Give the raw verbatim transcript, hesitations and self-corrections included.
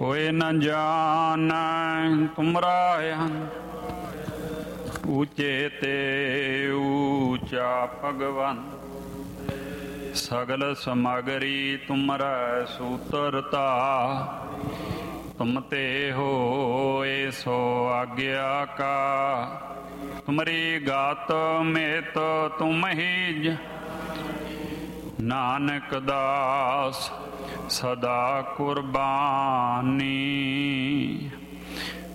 कोई न जान तुमरा ऊंचे ते ऊंचा भगवान। सगल समागरी तुमरा सूत्रता। तुम ते हो सो आज्ञा का। तुमरी गात में तो तुम ही नानक दास सदा कुर्बानी।